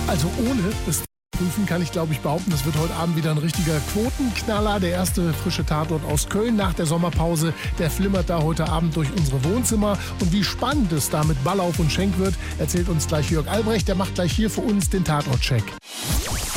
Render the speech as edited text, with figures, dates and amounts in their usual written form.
Also ohne es prüfen kann ich, glaube ich, behaupten, das wird heute Abend wieder ein richtiger Quotenknaller. Der erste frische Tatort aus Köln nach der Sommerpause, der flimmert da heute Abend durch unsere Wohnzimmer. Und wie spannend es da mit Ballauf und Schenk wird, erzählt uns gleich Jörg Albrecht. Der macht gleich hier für uns den Tatort-Check.